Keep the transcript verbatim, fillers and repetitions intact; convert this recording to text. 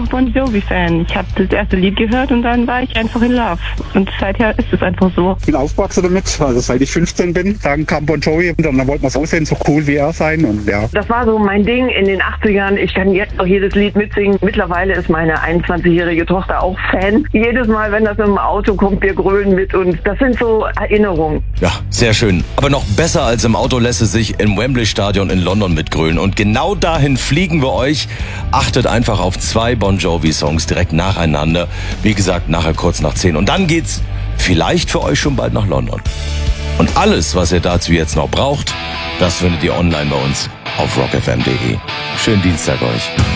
Bon Jovi-Fan. Ich habe das erste Lied gehört und dann war ich einfach in Love. Und seither ist es einfach so. Ich bin aufgewachsen damit, also seit ich fünfzehn bin. Dann kam Bon Jovi und dann wollten wir so aussehen, so cool wie er sein. Und ja. Das war so mein Ding in den achtzigern. Ich kann jetzt noch jedes Lied mitsingen. Mittlerweile ist meine einundzwanzigjährige Tochter auch Fan. Jedes Mal, wenn das im Auto kommt, wir grölen mit und das sind so Erinnerungen. Ja, sehr schön. Aber noch besser als im Auto lässt es sich im Wembley-Stadion in London mitgrölen. Und genau dahin fliegen wir euch. Achtet einfach auf zwei Bon Jovi-Songs direkt nacheinander. Wie gesagt, nachher kurz nach zehn. Und dann geht's vielleicht für euch schon bald nach London. Und alles, was ihr dazu jetzt noch braucht, das findet ihr online bei uns auf rock f m punkt d e. Schönen Dienstag euch.